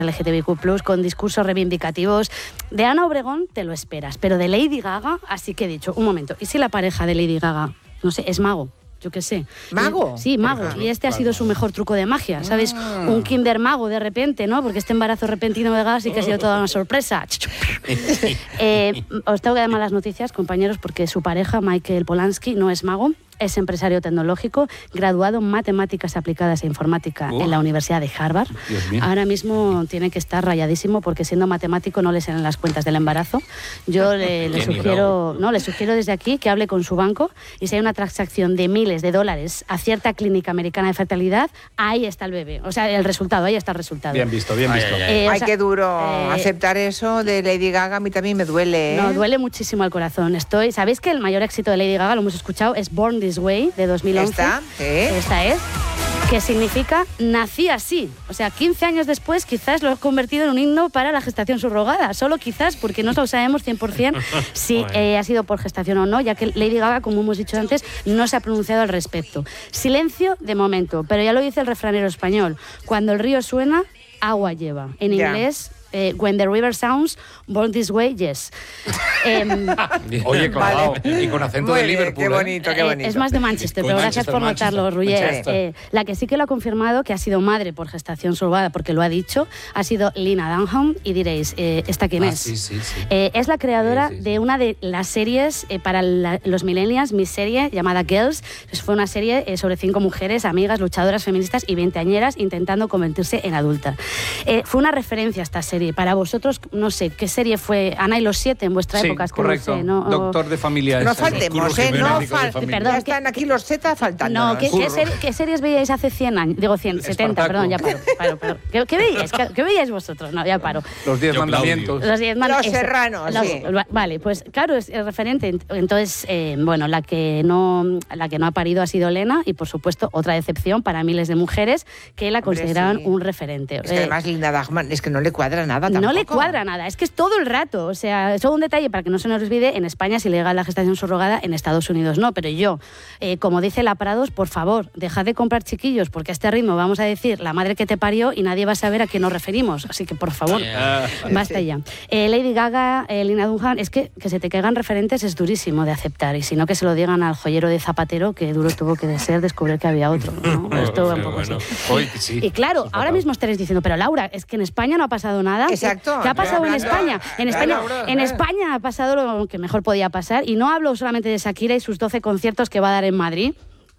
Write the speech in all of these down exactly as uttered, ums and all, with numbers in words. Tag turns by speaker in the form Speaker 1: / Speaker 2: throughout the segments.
Speaker 1: L G T B Q plus, con discursos reivindicativos. De Ana Obregón te lo esperas, pero de Lady Gaga, así que he dicho, un momento, ¿y si la pareja de Lady Gaga, no sé, es mago? Yo qué sé.
Speaker 2: ¿Mago?
Speaker 1: Sí, mago. Y este ha sido su mejor truco de magia, ¿sabes? Ah. Un Kinder mago de repente, ¿no? Porque este embarazo repentino de Gaga sí que ha sido toda una sorpresa. eh, os tengo que dar malas noticias, compañeros, porque su pareja, Michael Polanski, no es mago. Es empresario tecnológico, graduado en matemáticas aplicadas e informática uh, en la Universidad de Harvard. Ahora mismo tiene que estar rayadísimo porque siendo matemático no le salen las cuentas del embarazo. Yo le, le sugiero, no, le sugiero desde aquí que hable con su banco y si hay una transacción de miles de dólares a cierta clínica americana de fertilidad, ahí está el bebé. O sea, el resultado, ahí está el resultado.
Speaker 3: Bien visto, bien visto.
Speaker 2: Ay, ay, ay. Eh, ay o sea, qué duro eh, aceptar eso de Lady Gaga. A mí también me duele. ¿eh?
Speaker 1: No, duele muchísimo al corazón. Estoy, ¿sabéis que el mayor éxito de Lady Gaga, lo hemos escuchado, es Born This Way, de dos mil once.
Speaker 2: ¿Esta? ¿Sí?
Speaker 1: Esta es. Que significa nací así. O sea, quince años después quizás lo he convertido en un himno para la gestación subrogada. Solo quizás, porque no lo sabemos cien por ciento si eh, ha sido por gestación o no, ya que Lady Gaga, como hemos dicho antes, no se ha pronunciado al respecto. Silencio de momento, pero ya lo dice el refranero español. Cuando el río suena, agua lleva. En yeah. inglés... Eh, when the river sounds, born this way, yes. Eh,
Speaker 3: Oye, clavado. Vale. Y con acento
Speaker 2: Muy
Speaker 3: de
Speaker 2: bien,
Speaker 3: Liverpool.
Speaker 2: Qué bonito, qué bonito.
Speaker 1: Eh, es más de Manchester, pero gracias por notarlo, Ruller. Eh, la que sí que lo ha confirmado, que ha sido madre por gestación subrogada, porque lo ha dicho, ha sido Lena Dunham. Y diréis, eh, ¿esta quién
Speaker 3: ah,
Speaker 1: es?
Speaker 3: Sí, sí, sí.
Speaker 1: Eh, es la creadora
Speaker 3: sí, sí, sí.
Speaker 1: de una de las series eh, para la, los millennials, mi serie llamada Girls. Fue una serie eh, sobre cinco mujeres, amigas, luchadoras feministas y veinteañeras intentando convertirse en adultas. Eh, fue una referencia a esta serie. Para vosotros, no sé, ¿qué serie fue? Ana y los siete en vuestra
Speaker 3: sí,
Speaker 1: época. Es que
Speaker 3: correcto.
Speaker 1: No sé, ¿no?
Speaker 3: Doctor de familia.
Speaker 2: No faltemos, ¿eh? No faltemos.
Speaker 1: Perdón,
Speaker 2: ya están aquí los Z faltando.
Speaker 1: No, ¿qué, ¿qué, serie, ¿qué series veíais hace cien años? Digo cien, setenta, perdón, ya paro. paro, paro. ¿Qué, ¿Qué veíais? ¿Qué, ¿Qué veíais vosotros? No, ya paro.
Speaker 3: Los diez mandamientos.
Speaker 1: Los diez mandamientos.
Speaker 2: Los serranos,
Speaker 1: los,
Speaker 2: sí.
Speaker 1: Vale, pues claro, es el referente. Entonces, eh, bueno, la que, no, la que no ha parido ha sido Lena y, por supuesto, otra decepción para miles de mujeres que la consideraban sí. un referente.
Speaker 2: Es que además Linda Dagman, es que no le cuadra nada tampoco.
Speaker 1: No le cuadra nada, es que es todo el rato. O sea, solo un detalle para que no se nos olvide, en España es ilegal la gestación subrogada, en Estados Unidos no, pero yo, eh, como dice la Prados, por favor, dejad de comprar chiquillos, porque a este ritmo vamos a decir la madre que te parió y nadie va a saber a qué nos referimos. Así que, por favor, yeah. basta sí. ya. Eh, Lady Gaga, eh, Lena Dunham, es que que se te caigan referentes es durísimo de aceptar, y si no que se lo digan al joyero de Zapatero, que duro tuvo que ser descubrir que había otro, ¿no? Oh, Esto sí, un poco bueno. así. Hoy, sí. Y claro, ahora mismo estaréis diciendo, pero Laura, es que en España no ha pasado nada.
Speaker 2: Exacto.
Speaker 1: ¿Qué ha pasado en España? En España,
Speaker 2: Laura,
Speaker 1: en España ha pasado lo que mejor podía pasar, y no hablo solamente de Shakira y sus doce conciertos que va a dar en Madrid.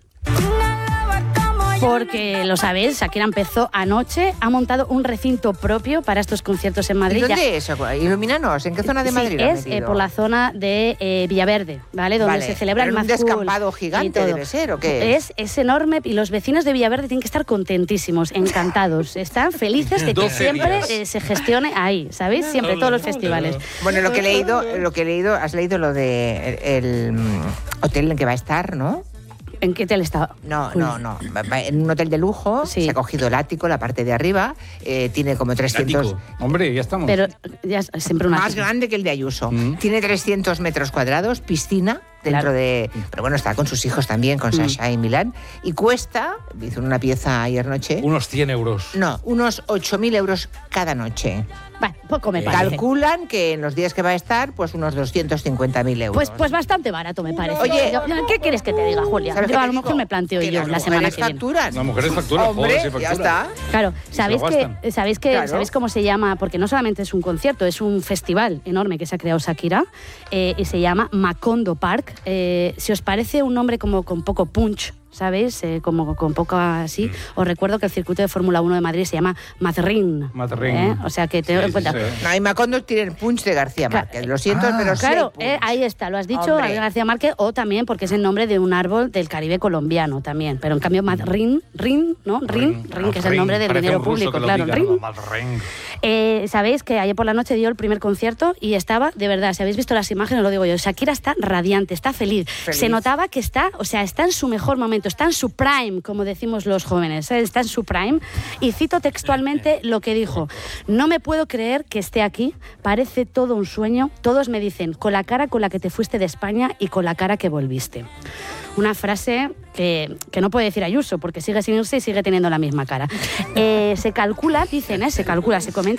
Speaker 1: Porque, lo sabéis, Shakira empezó anoche, ha montado un recinto propio para estos conciertos en Madrid.
Speaker 2: ¿Y dónde ya... es eso? Ilumínanos, ¿en qué zona de
Speaker 1: sí,
Speaker 2: Madrid?
Speaker 1: Es eh, por la zona de eh, Villaverde, ¿vale? Donde
Speaker 2: vale.
Speaker 1: se celebra
Speaker 2: Pero
Speaker 1: el
Speaker 2: un descampado gigante debe ser, ¿o qué es?
Speaker 1: es? Es enorme, y los vecinos de Villaverde tienen que estar contentísimos, encantados. Están felices de que siempre eh, se gestione ahí, ¿sabéis? Siempre, todos los festivales.
Speaker 2: Bueno, lo que he leído, lo que he leído, has leído lo de el, el hotel en que va a estar, ¿no?
Speaker 1: ¿En qué hotel estaba?
Speaker 2: No, no, no. En un hotel de lujo, sí. se ha cogido el ático, la parte de arriba, eh, tiene como trescientos...
Speaker 3: Hombre, ya estamos.
Speaker 1: Pero ya es siempre un
Speaker 2: Más
Speaker 1: ático.
Speaker 2: grande que el de Ayuso. Mm. Tiene trescientos metros cuadrados, piscina dentro claro. de... Pero bueno, está con sus hijos también, con mm. Sasha y Milán. Y cuesta, hizo una pieza ayer noche...
Speaker 3: Unos cien euros.
Speaker 2: No, unos ocho mil euros cada noche.
Speaker 1: Bueno, poco me
Speaker 2: eh,
Speaker 1: parece.
Speaker 2: Calculan que en los días que va a estar, pues unos doscientos cincuenta mil euros.
Speaker 1: Pues, pues bastante barato me parece.
Speaker 2: Oye,
Speaker 1: yo, ¿qué quieres que te diga, Julia? Yo a lo mejor me planteo yo la semana que viene.
Speaker 2: Facturan.
Speaker 3: Las mujeres facturan.
Speaker 2: Hombre,
Speaker 3: joder, sí facturan.
Speaker 2: ya está.
Speaker 1: Claro, ¿sabéis que, ¿sabéis, que,
Speaker 2: claro.
Speaker 1: ¿sabéis cómo se llama? Porque no solamente es un concierto, es un festival enorme que se ha creado Shakira, eh, y se llama Macondo Park. Eh, si os parece un nombre como con poco punch, ¿sabéis? Eh, como con poco así. Mm. Os recuerdo que el circuito de Fórmula uno de Madrid se llama Madrid.
Speaker 3: Madrid.
Speaker 1: ¿Eh? O sea que tengo
Speaker 3: sí,
Speaker 1: en cuenta.
Speaker 3: Sí, sí.
Speaker 2: No, y Macondo tiene el punch de García Márquez. Lo siento,
Speaker 1: ah,
Speaker 2: pero
Speaker 1: claro,
Speaker 2: sí.
Speaker 1: Eh, ahí está, lo has dicho, Hombre. García Márquez, o también porque es el nombre de un árbol del Caribe colombiano también. Pero en cambio, Madrid, Rin, ¿no? Rin, Rin, que es el nombre del dinero público, claro.
Speaker 3: Diga,
Speaker 1: Rin.
Speaker 3: Madrid.
Speaker 1: Eh, Sabéis que ayer por la noche dio el primer concierto y estaba, de verdad, si habéis visto las imágenes, lo digo yo, Shakira está radiante, está feliz. feliz. Se notaba que está, o sea, está en su mejor momento, está en su prime, como decimos los jóvenes, ¿eh? Está en su prime. Y cito textualmente lo que dijo: no me puedo creer que esté aquí, parece todo un sueño, todos me dicen, con la cara con la que te fuiste de España y con la cara que volviste. Una frase que, que no puede decir Ayuso, porque sigue sin irse y sigue teniendo la misma cara. Eh, se calcula, dicen, ¿eh? se calcula, se comenta